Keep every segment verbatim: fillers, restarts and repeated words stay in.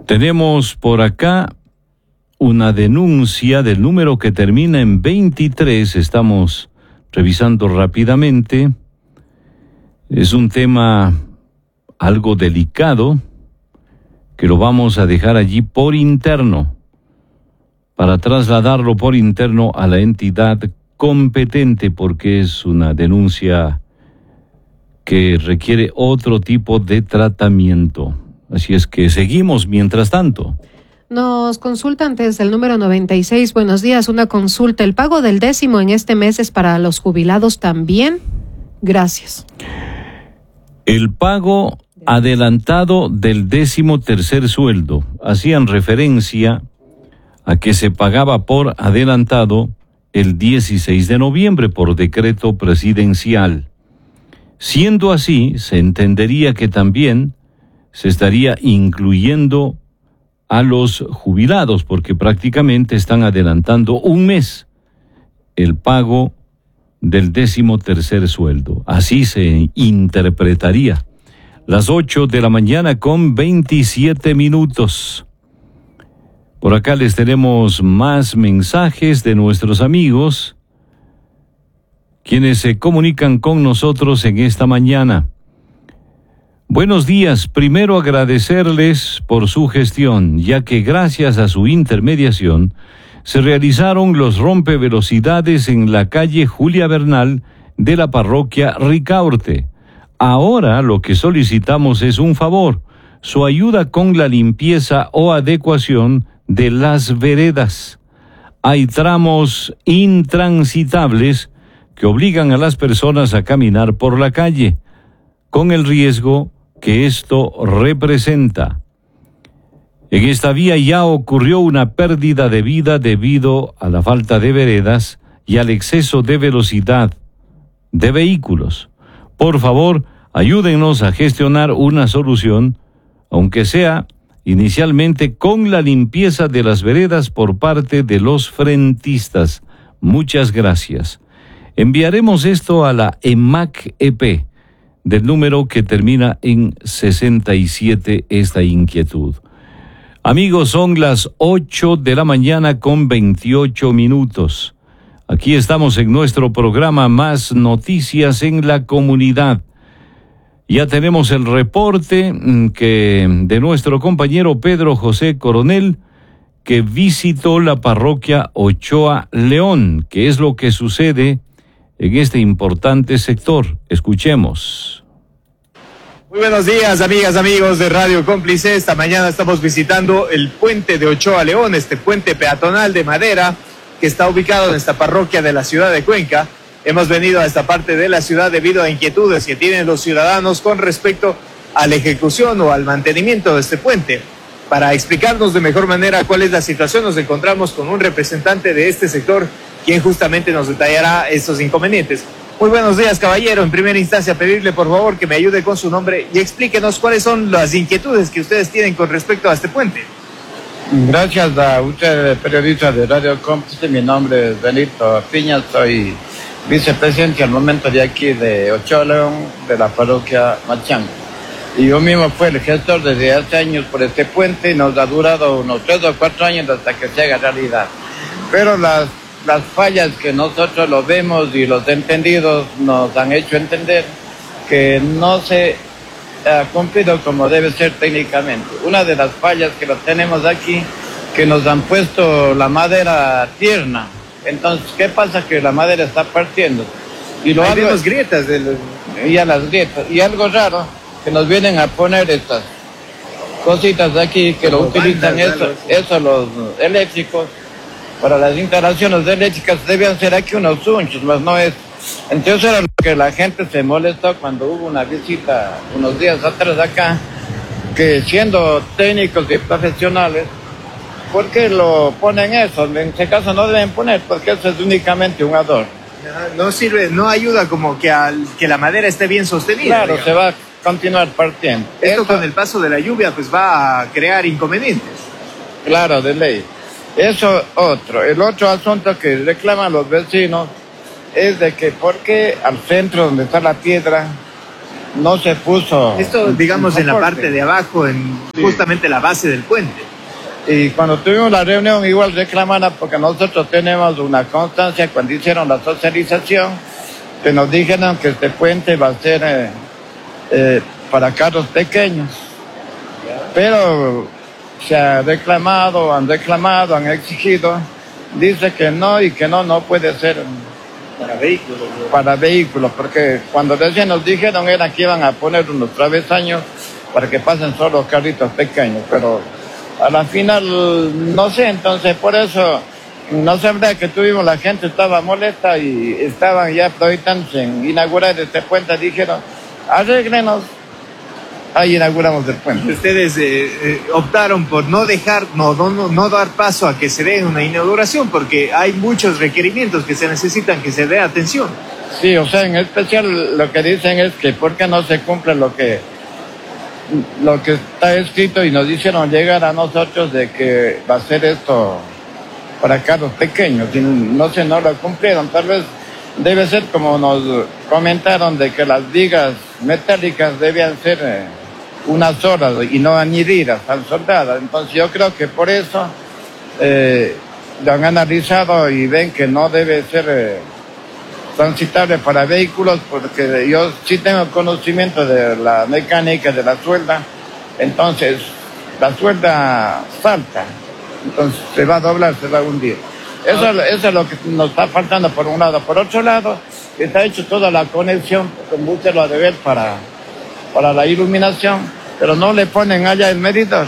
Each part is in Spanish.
Tenemos por acá una denuncia del número que termina en veintitrés. Estamos revisando rápidamente. Es un tema algo delicado que lo vamos a dejar allí por interno para trasladarlo por interno a la entidad competente, porque es una denuncia que requiere otro tipo de tratamiento. Así es que seguimos mientras tanto. Nos consultan desde el número noventa y seis. Buenos días, una consulta. ¿El pago del décimo en este mes es para los jubilados también? Gracias. El pago adelantado del décimo tercer sueldo. Hacían referencia a que se pagaba por adelantado el dieciséis de noviembre por decreto presidencial. Siendo así, se entendería que también se estaría incluyendo a los jubilados, porque prácticamente están adelantando un mes el pago del décimo tercer sueldo. Así se interpretaría. Las ocho de la mañana con veintisiete minutos. Por acá les tenemos más mensajes de nuestros amigos, quienes se comunican con nosotros en esta mañana. Buenos días, primero agradecerles por su gestión, ya que gracias a su intermediación se realizaron los rompevelocidades en la calle Julia Bernal de la parroquia Ricaurte. Ahora lo que solicitamos es un favor, su ayuda con la limpieza o adecuación de las veredas. Hay tramos intransitables que obligan a las personas a caminar por la calle, con el riesgo que esto representa. En esta vía ya ocurrió una pérdida de vida debido a la falta de veredas y al exceso de velocidad de vehículos. Por favor, ayúdennos a gestionar una solución, aunque sea inicialmente con la limpieza de las veredas por parte de los frentistas. Muchas gracias. Enviaremos esto a la EMAC-EP, del número que termina en sesenta y siete, esta inquietud. Amigos, son las ocho de la mañana con veintiocho minutos. Aquí estamos en nuestro programa Más Noticias en la Comunidad. Ya tenemos el reporte que de nuestro compañero Pedro José Coronel, que visitó la parroquia Ochoa León. ¿Qué es lo que sucede en este importante sector? Escuchemos. Muy buenos días, amigas, amigos de Radio Cómplice. Esta mañana estamos visitando el puente de Ochoa León, este puente peatonal de madera que está ubicado en esta parroquia de la ciudad de Cuenca. Hemos venido a esta parte de la ciudad debido a inquietudes que tienen los ciudadanos con respecto a la ejecución o al mantenimiento de este puente. Para explicarnos de mejor manera cuál es la situación, nos encontramos con un representante de este sector, quien justamente nos detallará estos inconvenientes. Muy buenos días, caballero. En primera instancia, pedirle por favor que me ayude con su nombre y explíquenos cuáles son las inquietudes que ustedes tienen con respecto a este puente. Gracias a usted, periodista de Radio Cómplice. Mi nombre es Benito Piña, soy vicepresidente al momento de aquí de Ochoa León, de la parroquia Machango. Y yo mismo fui el gestor desde hace años por este puente y nos ha durado unos tres o cuatro años hasta que se haga realidad. Pero las Las fallas que nosotros lo vemos y los entendidos nos han hecho entender que no se ha cumplido como debe ser técnicamente. Una de las fallas que lo tenemos aquí, que nos han puesto la madera tierna. Entonces, ¿qué pasa? Que la madera está partiendo. Y lo Ahí algo, vemos grietas. Del... Y a las grietas. Y algo raro, que nos vienen a poner estas cositas de aquí, que lo utilizan eso, eso los eléctricos. Para las instalaciones eléctricas debían ser aquí unos sunchos, más no es. Entonces era lo que la gente se molestó cuando hubo una visita unos días atrás acá, que siendo técnicos y profesionales, ¿por qué lo ponen eso? En este caso no deben poner, porque eso es únicamente un adorno. No sirve, no ayuda como que, al, que la madera esté bien sostenida. Claro, digamos. se va a continuar partiendo. Esto Eso, con el paso de la lluvia pues va a crear inconvenientes. Claro, de ley. Eso otro. El otro asunto que reclaman los vecinos es de que por qué al centro donde está la piedra no se puso. Esto, digamos, en la parte de abajo, en sí. justamente la base del puente. Y cuando tuvimos la reunión, igual reclamaron, porque nosotros tenemos una constancia cuando hicieron la socialización, que nos dijeron que este puente va a ser eh, eh, para carros pequeños. Pero se ha reclamado, han reclamado, han exigido, dice que no y que no, no puede ser para vehículos. Para vehículos, porque cuando recién nos dijeron era que iban a poner unos travesaños para que pasen solo carritos pequeños, pero a la final no sé, entonces por eso no sé, verdad que tuvimos, la gente estaba molesta y estaban ya proyectándose en inaugurar este puente, dijeron arréglenos. Ahí inauguramos el puente. Ustedes eh, eh, optaron por no dejar, no, no, no, no dar paso a que se dé una inauguración, porque hay muchos requerimientos que se necesitan que se dé atención. Sí, o sea, en especial lo que dicen es que por qué no se cumple lo que, lo que está escrito y nos hicieron llegar a nosotros de que va a ser esto para carros pequeños. Y no sé, no lo cumplieron. Tal vez debe ser como nos comentaron de que las vigas metálicas debían ser eh, unas horas y no añadidas, tan soldadas. Entonces yo creo que por eso eh, lo han analizado y ven que no debe ser eh, transitable para vehículos, porque yo sí tengo conocimiento de la mecánica de la suelda. Entonces la suelda salta, entonces se va a doblar, se va a hundir. Eso, eso es lo que nos está faltando por un lado. Por otro lado, está hecho toda la conexión, como usted lo ha de ver, para, para la iluminación, pero no le ponen allá el medidor.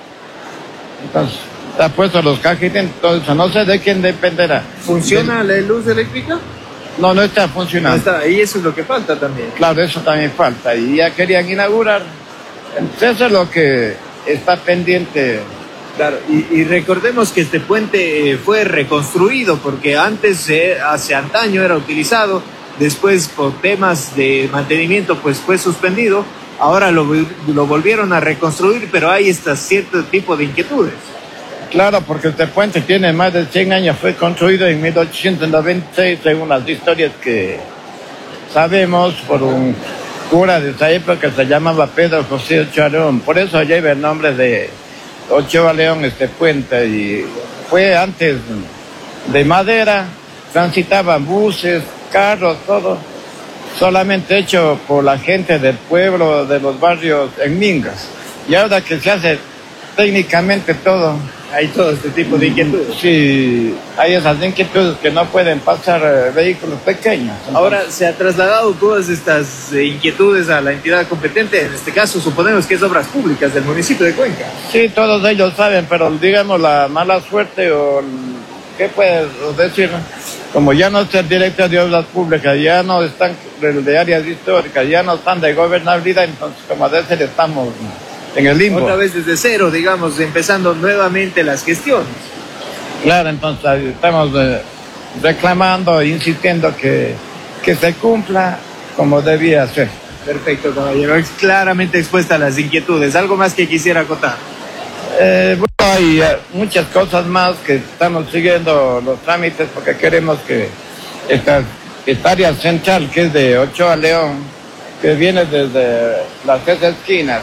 Entonces, está puesto los cajitos, entonces no sé de quién dependerá. ¿Funciona la luz eléctrica? No, no está funcionando. No está, y eso es lo que falta también. Claro, eso también falta, y ya querían inaugurar. Entonces, eso es lo que está pendiente. Claro, y, y recordemos que este puente eh, fue reconstruido, porque antes, eh, hace antaño era utilizado, después por temas de mantenimiento pues fue suspendido, ahora lo, lo volvieron a reconstruir, pero hay este cierto tipo de inquietudes. Claro, porque este puente tiene más de cien años, fue construido en mil ochocientos noventa y seis, según las historias que sabemos, por un cura de esa época que se llamaba Pedro José Ochoa León, por eso lleva el nombre de Ochoa León este puente, y fue antes de madera, transitaban buses, carros, todo, solamente hecho por la gente del pueblo, de los barrios en Mingas. Y ahora que se hace técnicamente todo, hay todo este tipo de inquietudes. Sí, hay esas inquietudes que no pueden pasar eh, vehículos pequeños. Entonces, ahora, ¿se ha trasladado todas estas eh, inquietudes a la entidad competente? En este caso, suponemos que es Obras Públicas del municipio de Cuenca. Sí, todos ellos saben, pero digamos la mala suerte o ¿qué puedes decir? Como ya no está el director de Obras Públicas, ya no están de áreas históricas, ya no están de gobernabilidad, entonces como a veces estamos en el limbo. Otra vez desde cero, digamos, empezando nuevamente las gestiones. Claro, entonces estamos eh, reclamando, insistiendo que, que se cumpla como debía ser. Perfecto, caballero. Es claramente expuesta a las inquietudes. ¿Algo más que quisiera acotar? Eh, bueno, hay eh, muchas cosas más que estamos siguiendo los trámites porque queremos que esta, esta área central, que es de Ochoa León, que viene desde las tres esquinas,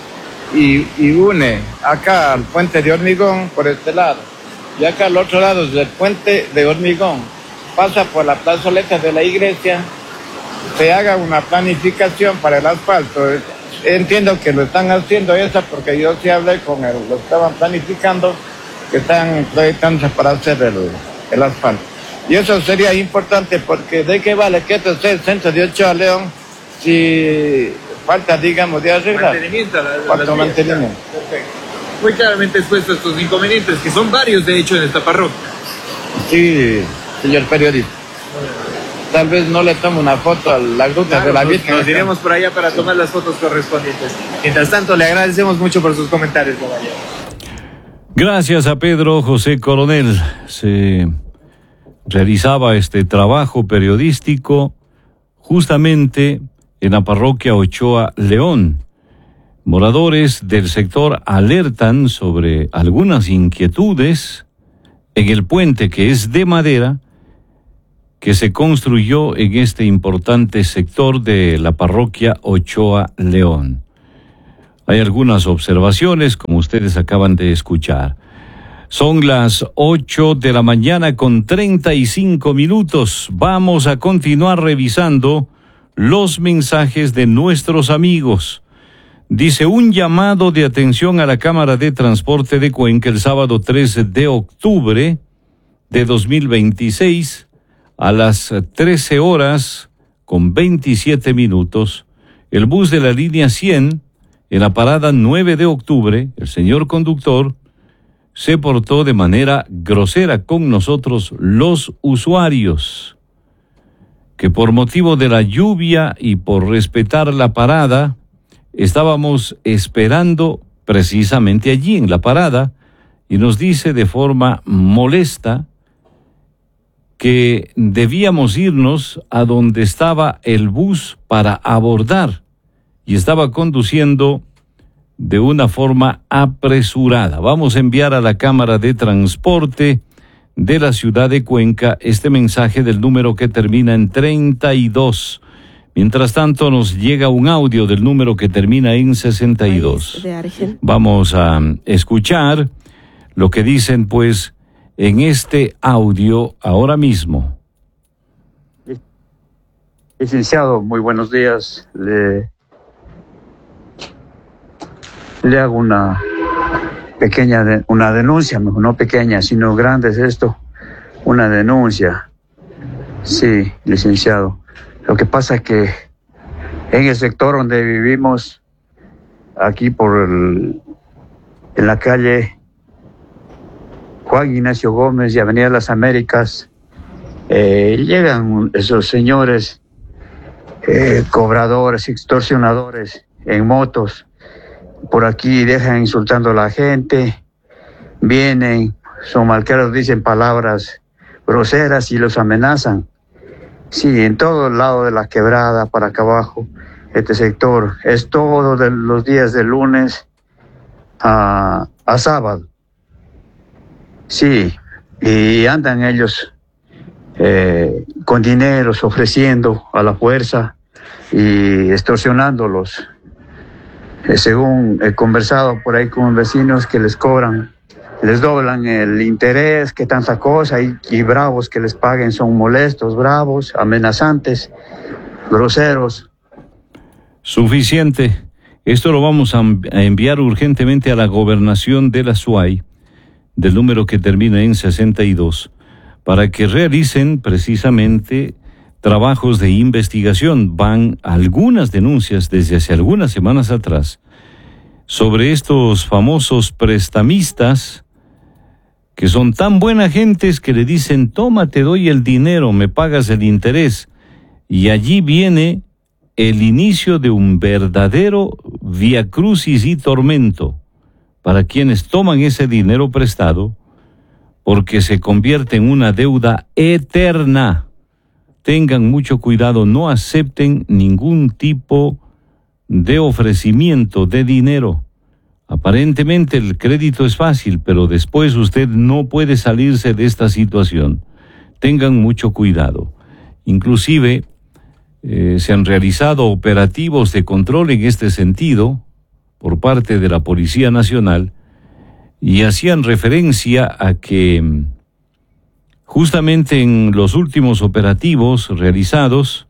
Y, y une acá al puente de Hormigón por este lado, y acá al otro lado del puente de Hormigón, pasa por la plazoleta de la iglesia, se haga una planificación para el asfalto. Entiendo que lo están haciendo eso porque yo sí hablé con él, lo estaban planificando, que están proyectándose para hacer el, el asfalto. Y eso sería importante porque ¿de qué vale que esto sea el centro de Ochoa León si falta, digamos, de arreglar? Mantenimiento. La, falta la mantenimiento. Perfecto. Muy claramente expuesto estos inconvenientes, que son varios de hecho en esta parroquia. Sí, señor periodista. Tal vez no le tomo una foto a la gruta Claro, de la nos, Virgen. nos iremos por allá para tomar las fotos correspondientes. Mientras tanto, le agradecemos mucho por sus comentarios, caballero. Gracias a Pedro José Coronel. Se realizaba este trabajo periodístico justamente en la parroquia Ochoa León. Moradores del sector alertan sobre algunas inquietudes en el puente, que es de madera que se construyó en este importante sector de la parroquia Ochoa León. Hay algunas observaciones, como ustedes acaban de escuchar. Son las ocho de la mañana con treinta y cinco minutos. Vamos a continuar revisando los mensajes de nuestros amigos. Dice, un llamado de atención a la Cámara de Transporte de Cuenca el sábado trece de octubre de dos mil veintiséis a las trece horas con veintisiete minutos. El bus de la línea cien en la parada nueve de octubre, el señor conductor se portó de manera grosera con nosotros los usuarios, que por motivo de la lluvia y por respetar la parada, estábamos esperando precisamente allí en la parada y nos dice de forma molesta que debíamos irnos a donde estaba el bus para abordar y estaba conduciendo de una forma apresurada. Vamos a enviar a la Cámara de Transporte de la ciudad de Cuenca este mensaje del número que termina en treinta y dos. Mientras tanto, nos llega un audio del número que termina en sesenta y dos. Vamos a escuchar lo que dicen, pues, en este audio ahora mismo. Licenciado, muy buenos días. Le, le hago una pequeña, de, una denuncia, no pequeña, sino grande es esto, una denuncia. Sí, licenciado. Lo que pasa es que en el sector donde vivimos, aquí por el, en la calle Juan Ignacio Gómez y Avenida Las Américas, eh, llegan esos señores eh, cobradores, extorsionadores en motos. Por aquí dejan insultando a la gente, vienen, son malcriados, dicen palabras groseras y los amenazan. Sí, en todo el lado de la quebrada, para acá abajo, este sector, es todo de los días de lunes a, a sábado. Sí, y andan ellos eh, con dineros ofreciendo a la fuerza y extorsionándolos. Eh, según he conversado por ahí con vecinos que les cobran, les doblan el interés, que tanta cosa, y, y bravos que les paguen, son molestos, bravos, amenazantes, groseros. Suficiente. Esto lo vamos a, a enviar urgentemente a la gobernación de la Suay, del número que termina en sesenta y dos, para que realicen precisamente trabajos de investigación. Van algunas denuncias desde hace algunas semanas atrás sobre estos famosos prestamistas que son tan buena gentes que le dicen, toma, te doy el dinero, me pagas el interés. Y allí viene el inicio de un verdadero viacrucis y tormento para quienes toman ese dinero prestado, porque se convierte en una deuda eterna. Tengan mucho cuidado, no acepten ningún tipo de ofrecimiento de dinero. Aparentemente el crédito es fácil, pero después usted no puede salirse de esta situación. Tengan mucho cuidado. Inclusive eh, se han realizado operativos de control en este sentido por parte de la Policía Nacional y hacían referencia a que justamente en los últimos operativos realizados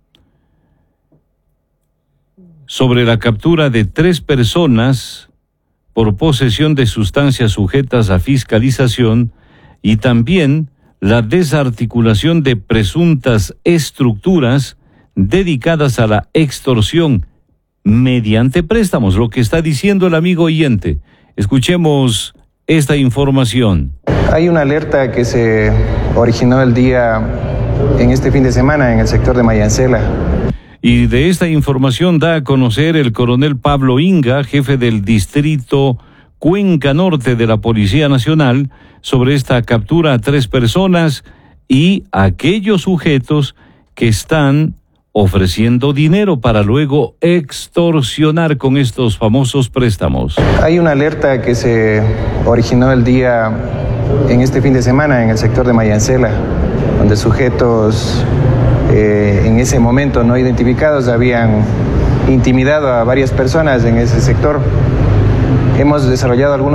sobre la captura de tres personas por posesión de sustancias sujetas a fiscalización y también la desarticulación de presuntas estructuras dedicadas a la extorsión mediante préstamos, lo que está diciendo el amigo oyente. Escuchemos esta información. Hay una alerta que se originó el día, en este fin de semana, en el sector de Mayancela. Y de esta información da a conocer el coronel Pablo Inga, jefe del distrito Cuenca Norte de la Policía Nacional, sobre esta captura a tres personas y aquellos sujetos que están ofreciendo dinero para luego extorsionar con estos famosos préstamos. Hay una alerta que se originó el día, en este fin de semana, en el sector de Mayancela, donde sujetos eh, en ese momento no identificados habían intimidado a varias personas en ese sector. Hemos desarrollado algunos